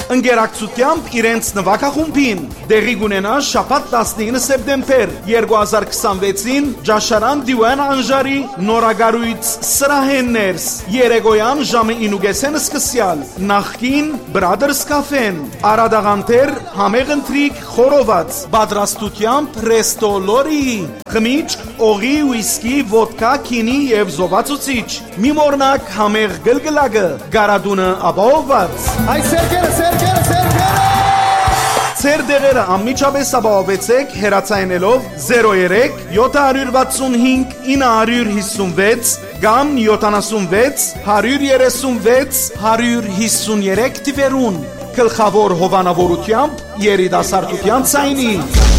Ընկերակցությամբ իրենց նվագախումբին դեղի կունենա շաբաթ 19 սեպտեմբեր 2026-ին Ջաշարան Դիվան Անժարի նորագարույց սրահեններս երեկոյան ժամը 9:30 սկսյալ նախկին Brothers Cafe-ն Արադաղանտեր համեղ ընթրիք խորոված պատրաստությամբ Resto Lori խմիչք, օղի, ուիսկի, ոդկա, քինի եւ զովացուցիչ մի մորնակ համեղ գլգլակը գարադունը ապահովված Այ սերկերը Ձեր դեղերը անմիջապես ապահովեցեք հեռացայինելով 03 765 956 կամ 76 136 153 տիվերուն գլխավոր հովանավորությամբ երիտասարդության ցայնի